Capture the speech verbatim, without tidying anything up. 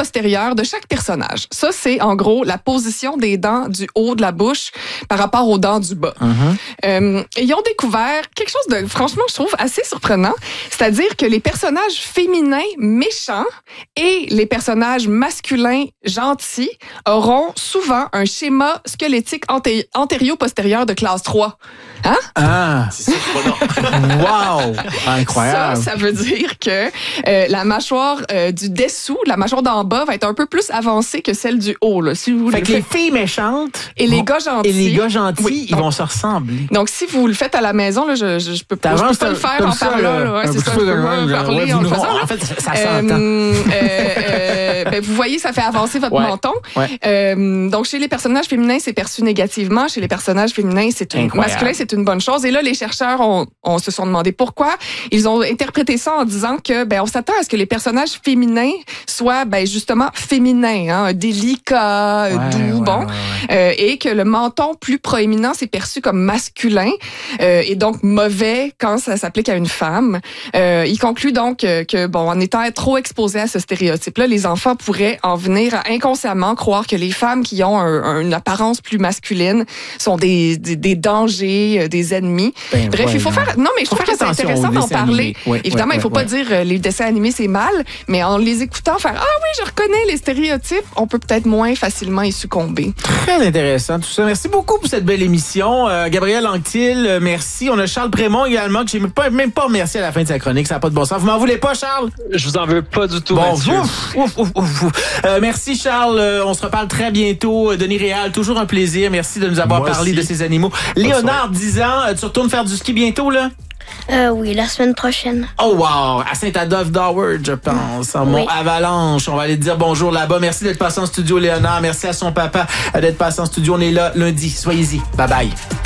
antérieur-postérieur de chaque personnage. Ça, c'est en gros la position des dents du haut de la bouche par rapport aux dents du bas. Mm-hmm. Euh, ils ont découvert quelque chose de, franchement, je trouve assez surprenant. C'est-à-dire que les personnages féminins méchants et les personnages masculins gentils auront souvent un schéma squelettique anté- antério-postérieur de classe trois. Hein? Ah! C'est surprenant. Wow! Incroyable. Ça, ça veut dire que euh, la mâchoire euh, du dessous, la mâchoire d'en bas, va être un peu plus avancée que celle du haut. Là, si vous fait que le les faites... filles méchantes et les gars gentils. Et les gars gentils, oui, ils donc, vont se ressembler. Donc, si vous le faites à la maison, là, je, je, je peux pas, je peux pas le faire en parlant. Là, ouais, c'est ça, je peux pas parler en le faisant. En fait, ça euh, s'entend. Euh, euh, ben, vous voyez, ça fait avancer votre ouais, menton. Ouais. Euh, donc, chez les personnages féminins, c'est perçu négativement. Chez les personnages féminins, c'est une, masculin, c'est une bonne chose. Et là, les chercheurs ont, ont se sont demandé pourquoi. Ils ont interprété ça en disant que, ben, on s'attend à ce que les personnages féminins soient, ben, justement, féminins, hein, délicats, ouais, doux, ouais, bon, ouais, ouais. Euh, et que le menton plus proéminent, c'est perçu comme masculin, euh, et donc mauvais quand ça s'applique à une femme. Euh, il conclut donc euh, que, bon, en étant trop exposés à ce stéréotype-là, les enfants pourraient en venir à inconsciemment croire que les femmes qui ont un, un, une apparence plus masculine sont des, des, des dangers, des ennemis. Ben, Bref, ouais, il faut non. faire... Non, mais je trouve que c'est intéressant d'en parler. Oui, Évidemment, oui, il ne faut oui, pas oui. dire euh, les dessins animés, c'est mal, mais en les écoutant, faire « Ah oui, je reconnais les stéréotypes », on peut peut-être moins facilement y succomber. Très intéressant tout ça. Merci beaucoup pour cette belle émission. Euh, Gabriel Anctil, euh, merci. On a Charles Prémont également, que j'ai même pas, même pas remercié à la fin de sa chronique. Ça n'a pas de bon sens. Vous m'en voulez pas, Charles? Je vous en veux pas du tout, bon, Mathieu. Ouf, ouf, ouf, ouf, ouf. Euh, merci, Charles. Euh, on se reparle très bientôt. Denis Réal, toujours un plaisir. Merci de nous avoir Moi parlé aussi. de ces animaux. Bonne Léonard, dix ans, tu retournes faire du ski bientôt, là? Euh, oui, la semaine prochaine. Oh wow! À Saint-Adolphe d'Howard, je pense. En oui. Mont-Avalanche. On va aller te dire bonjour là-bas. Merci d'être passé en studio, Léonard. Merci à son papa d'être passé en studio. On est là lundi. Soyez-y. Bye bye.